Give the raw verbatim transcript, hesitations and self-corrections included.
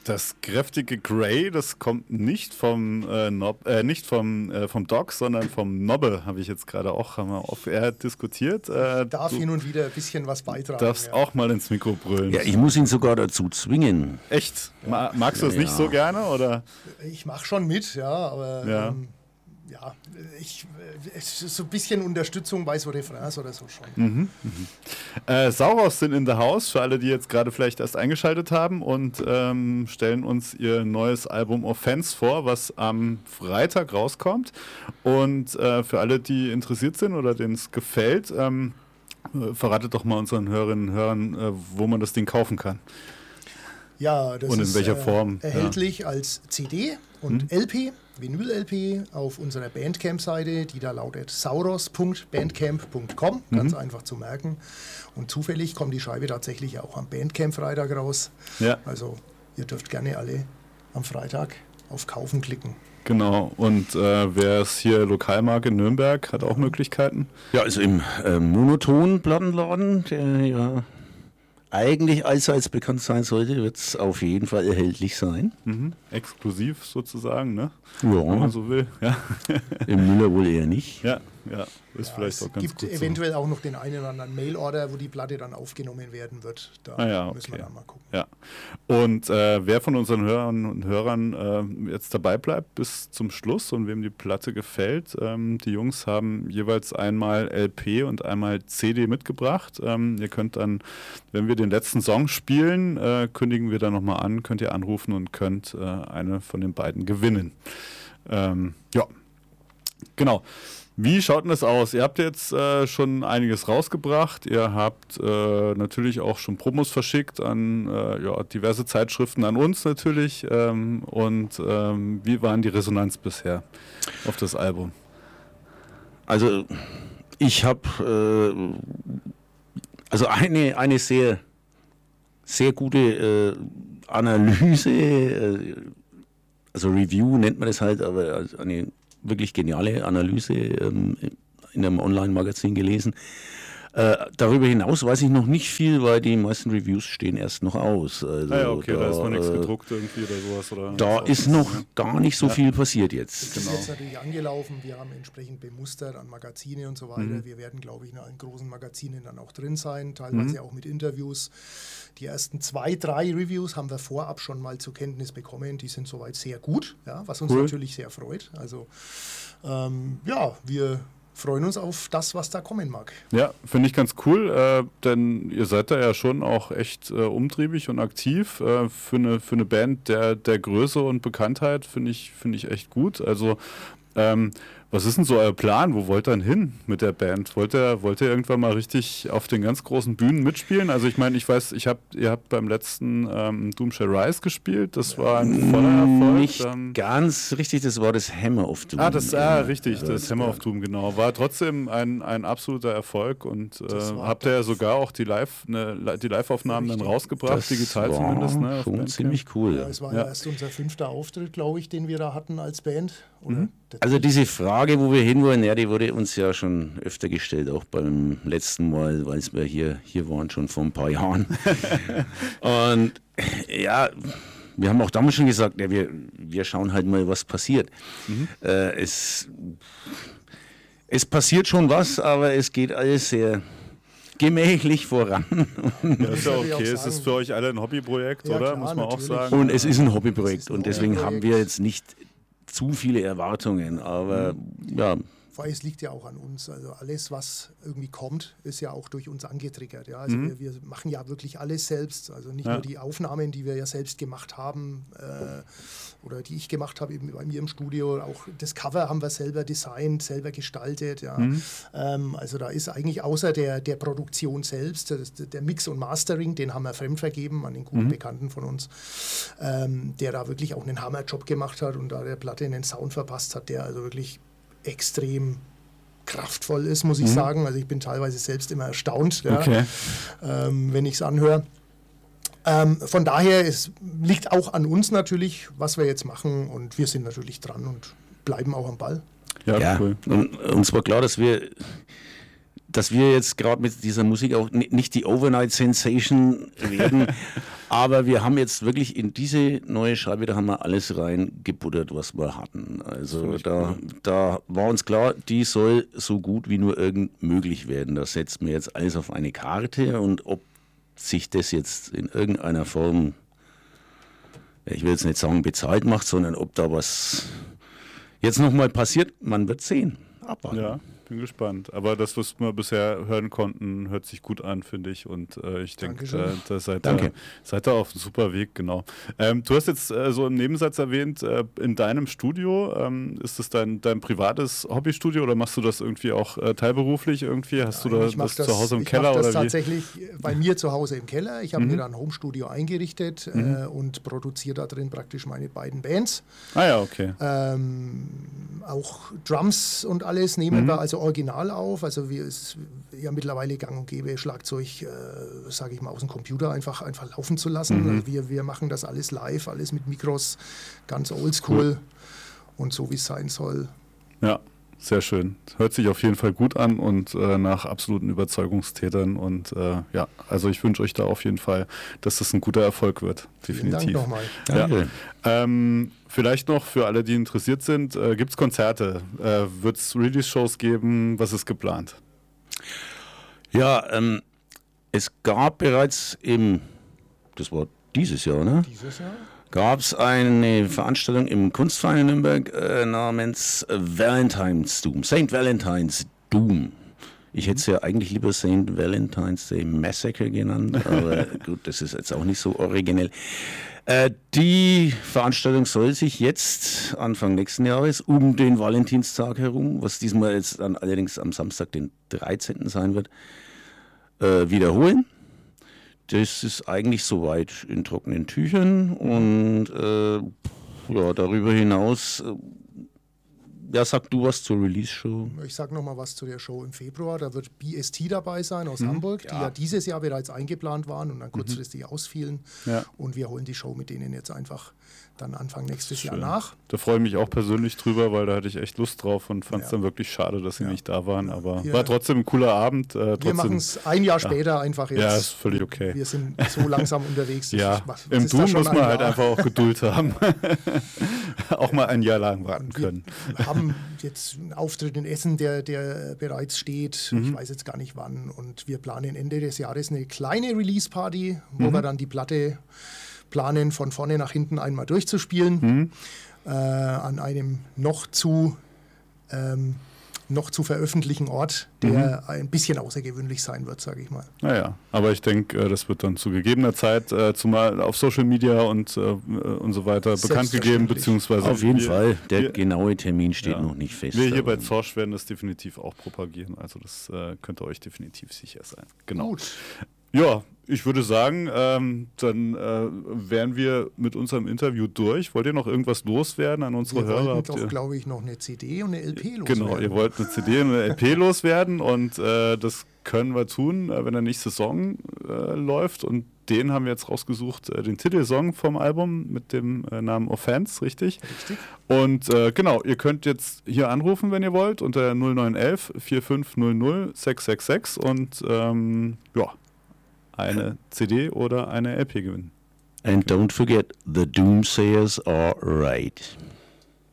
Das kräftige Grey, das kommt nicht vom äh, Nob, äh, nicht vom, äh, vom Doc, sondern vom Nobbe, habe ich jetzt gerade auch haben wir off-air diskutiert. Äh, darf hin und wieder ein bisschen was beitragen. Du darfst ja. auch mal ins Mikro brüllen. Ja, ich muss ihn sogar dazu zwingen. Echt? Ja. Ma- magst du es ja, nicht ja. so gerne? Oder? Ich mache schon mit, ja, aber ja, ähm, ja ich, so ein bisschen Unterstützung bei so Refrains oder so schon. Mhm, mhm. Äh, Sauros sind in the house, für alle, die jetzt gerade vielleicht erst eingeschaltet haben und ähm, stellen uns ihr neues Album Offense vor, was am Freitag rauskommt. Und äh, für alle, die interessiert sind oder denen es gefällt, ähm, verratet doch mal unseren Hörerinnen und Hörern, äh, wo man das Ding kaufen kann. Ja, das und in ist welcher Form? Äh, erhältlich ja. als C D und hm? L P, Vinyl-L P auf unserer Bandcamp-Seite, die da lautet sauros punkt bandcamp punkt com, ganz mhm. einfach zu merken. Und zufällig kommt die Scheibe tatsächlich auch am Bandcamp-Freitag raus. Ja. Also ihr dürft gerne alle am Freitag auf Kaufen klicken. Genau, und äh, wer es hier lokal mag in Nürnberg, hat auch Möglichkeiten? Ja, also im äh, Monoton-Plattenladen, der ja eigentlich allseits bekannt sein sollte, wird es auf jeden Fall erhältlich sein. Mhm. Exklusiv sozusagen, ne? Ja. Wenn man so will. Ja. Im Müller wohl eher nicht. Ja, ja. Ist ja, vielleicht auch ganz gut. Es gut gibt eventuell so. auch noch den einen oder anderen Mail-Order, wo die Platte dann aufgenommen werden wird. Da ah ja, müssen okay. wir dann mal gucken. Ja. Und äh, wer von unseren Hörern und Hörern äh, jetzt dabei bleibt bis zum Schluss und wem die Platte gefällt, ähm, die Jungs haben jeweils einmal L P und einmal C D mitgebracht. Ähm, ihr könnt dann, wenn wir den letzten Song spielen, äh, kündigen wir dann nochmal an, könnt ihr anrufen und könnt äh, eine von den beiden gewinnen. Ähm, ja, genau. Wie schaut denn das aus? Ihr habt jetzt äh, schon einiges rausgebracht. Ihr habt äh, natürlich auch schon Promos verschickt an äh, ja, diverse Zeitschriften, an uns natürlich. Ähm, und ähm, wie waren die Resonanz bisher auf das Album? Also ich habe äh, also eine, eine sehr, sehr gute äh, Analyse, äh, also Review nennt man das halt, aber eine wirklich geniale Analyse ähm, in einem Online-Magazin gelesen. Äh, darüber hinaus weiß ich noch nicht viel, weil die meisten Reviews stehen erst noch aus. Also ah ja, okay, da, da ist noch nichts äh, gedruckt irgendwie oder sowas. Oder da so. ist noch ja. gar nicht so ja. viel passiert jetzt. Das ist genau. jetzt natürlich angelaufen. Wir haben entsprechend bemustert an Magazine und so weiter. Mhm. Wir werden, glaube ich, in allen großen Magazinen dann auch drin sein, teilweise mhm. auch mit Interviews. Die ersten zwei, drei Reviews haben wir vorab schon mal zur Kenntnis bekommen. Die sind soweit sehr gut, ja, was uns cool. natürlich sehr freut. Also ähm, ja, wir freuen uns auf das, was da kommen mag. Ja, finde ich ganz cool, äh, denn ihr seid da ja schon auch echt äh, umtriebig und aktiv. Äh, für eine für eine Band der, der Größe und Bekanntheit finde ich, finde ich echt gut. Also ähm, was ist denn so euer Plan? Wo wollt ihr denn hin mit der Band? Wollt ihr, wollt ihr irgendwann mal richtig auf den ganz großen Bühnen mitspielen? Also ich meine, ich weiß, ich hab, ihr habt beim letzten ähm, Doom Shall Rise gespielt. Das war ein voller Erfolg. Nicht ähm, ganz richtig, das war das Hammer of Doom. Ah, das ah, richtig, ja, das, das Hammer of Doom, genau. War trotzdem ein, ein absoluter Erfolg und äh, habt ihr ja sogar auch die Live, ne, die Live-Aufnahmen dann rausgebracht, das digital war zumindest. Ne, schon ziemlich cool. Ja, es war ja. ja erst unser fünfter Auftritt, glaube ich, den wir da hatten als Band. Oder mhm. Also diese Frage, wo wir hinwollen, ja, die wurde uns ja schon öfter gestellt, auch beim letzten Mal, weil wir hier, hier waren, schon vor ein paar Jahren. Und ja, wir haben auch damals schon gesagt, ja, wir, wir schauen halt mal, was passiert. Mhm. Äh, es, es passiert schon was, aber es geht alles sehr gemächlich voran. Ja, ist ja okay, es ist für euch alle ein Hobbyprojekt, ja, oder? klar, muss man natürlich. auch sagen. Und es ist ein Hobbyprojekt ein und deswegen Hobbyprojekt. haben wir jetzt nicht zu viele Erwartungen, aber mhm. ja. Vor allem, es liegt ja auch an uns. Also alles, was irgendwie kommt, ist ja auch durch uns angetriggert. Ja? Also mhm. wir, wir machen ja wirklich alles selbst. Also nicht ja. nur die Aufnahmen, die wir ja selbst gemacht haben äh, oder die ich gemacht habe eben bei mir im Studio. Auch das Cover haben wir selber designt, selber gestaltet. Ja? Mhm. Ähm, also da ist eigentlich außer der, der Produktion selbst, das, der Mix und Mastering, den haben wir fremdvergeben an den guten mhm. Bekannten von uns, ähm, der da wirklich auch einen Hammerjob gemacht hat und da der Platte einen Sound verpasst hat, der also wirklich extrem kraftvoll ist, muss ich mhm. sagen. Also ich bin teilweise selbst immer erstaunt, ja, okay. ähm, wenn ich es anhöre. Ähm, von daher, es liegt auch an uns natürlich, was wir jetzt machen und wir sind natürlich dran und bleiben auch am Ball. Ja, ja cool. Und uns war klar, dass wir dass wir jetzt gerade mit dieser Musik auch nicht die Overnight-Sensation werden, Aber wir haben jetzt wirklich in diese neue Scheibe, da haben wir alles reingebuttert, was wir hatten. Also da, da war uns klar, die soll so gut wie nur irgend möglich werden. Da setzen wir jetzt alles auf eine Karte und ob sich das jetzt in irgendeiner Form, ich will jetzt nicht sagen bezahlt macht, sondern ob da was jetzt nochmal passiert, man wird sehen. Abwarten. Ja, bin gespannt. Aber das, was wir bisher hören konnten, hört sich gut an, finde ich. Und äh, ich denke, da, da seid, Danke. Da, seid ihr auf einem super Weg, genau. Ähm, du hast jetzt äh, so im Nebensatz erwähnt, äh, in deinem Studio, ähm, ist das dein, dein privates Hobbystudio oder machst du das irgendwie auch äh, teilberuflich irgendwie? Hast Nein, du da das, das zu Hause im ich Keller? Ich mache das oder tatsächlich wie? bei mir zu Hause im Keller. Ich habe mhm. mir da ein Homestudio eingerichtet mhm. äh, und produziere da drin praktisch meine beiden Bands. Ah ja, okay. Ähm, auch Drums und alles nehmen mhm. wir also original auf. Also wir ist ja mittlerweile gang und gäbe, Schlagzeug, äh, sage ich mal, aus dem Computer einfach, einfach laufen zu lassen. Mhm. Also wir, wir machen das alles live, alles mit Mikros, ganz oldschool cool. Und so wie es sein soll. Ja, sehr schön. Hört sich auf jeden Fall gut an und äh, nach absoluten Überzeugungstätern. Und äh, ja, also ich wünsche euch da auf jeden Fall, dass das ein guter Erfolg wird. Definitiv. Vielen Dank nochmal. Danke. Ja. Ähm, vielleicht noch für alle, die interessiert sind, äh, gibt es Konzerte? Äh, wird es Release-Shows geben? Was ist geplant? Ja, ähm, es gab bereits im, das war dieses Jahr, ne? Dieses Jahr? Gab es eine Veranstaltung im Kunstverein in Nürnberg äh, namens Valentine's Doom, Saint Valentine's Doom. Ich hätte es ja eigentlich lieber Saint Valentine's Day Massacre genannt, aber gut, das ist jetzt auch nicht so originell. Äh, die Veranstaltung soll sich jetzt Anfang nächsten Jahres um den Valentinstag herum, was diesmal jetzt dann allerdings am Samstag, den dreizehnten sein wird, äh, wiederholen. Das ist eigentlich soweit in trockenen Tüchern und äh, ja, darüber hinaus, äh, ja, sag du was zur Release-Show. Ich sag noch mal was zu der Show im Februar. Da wird B S T dabei sein aus mhm. Hamburg, die ja. ja dieses Jahr bereits eingeplant waren und dann kurzfristig mhm. ausfielen. Ja. Und wir holen die Show mit denen jetzt einfach dann Anfang nächstes Schön. Jahr nach. Da freue ich mich auch persönlich drüber, weil da hatte ich echt Lust drauf und fand es ja. dann wirklich schade, dass sie ja. nicht da waren. Aber wir, war trotzdem ein cooler Abend. Äh, trotzdem, wir machen es ein Jahr später ja. einfach jetzt. Ja, ist völlig okay. Wir sind so langsam unterwegs. Ja, was, was im Doom muss man ein halt Jahr? einfach auch Geduld haben. Auch mal ein Jahr lang warten wir können. Wir haben jetzt einen Auftritt in Essen, der, der bereits steht. Mhm. Ich weiß jetzt gar nicht wann. Und wir planen Ende des Jahres eine kleine Release-Party, wo mhm. wir dann die Platte planen, von vorne nach hinten einmal durchzuspielen. Mhm. Äh, an einem noch zu, ähm, noch zu veröffentlichen Ort, der mhm. ein bisschen außergewöhnlich sein wird, sage ich mal. Naja, aber ich denke, das wird dann zu gegebener Zeit äh, zumal auf Social Media und, äh, und so weiter bekannt gegeben, beziehungsweise auf jeden wir, Fall, der wir, genaue Termin steht ja. noch nicht fest. Wir hier bei Zorsch werden das definitiv auch propagieren, also das äh, könnt ihr euch definitiv sicher sein. Genau. Gut. Ja, ich würde sagen, ähm, dann äh, wären wir mit unserem Interview durch. Wollt ihr noch irgendwas loswerden an unsere wir Hörer? Wir wollten doch, glaube ich, noch eine C D und eine L P loswerden. Genau, ihr wollt eine C D und eine L P loswerden und äh, das können wir tun, äh, wenn der nächste Song äh, läuft. Und den haben wir jetzt rausgesucht, äh, den Titelsong vom Album mit dem äh, Namen Offense, richtig? Richtig. Und äh, genau, ihr könnt jetzt hier anrufen, wenn ihr wollt, unter null neun eins vier fünf null null sechs sechs sechs und ähm, ja, eine C D oder eine L P gewinnen. And don't forget, the Doomsayers are right.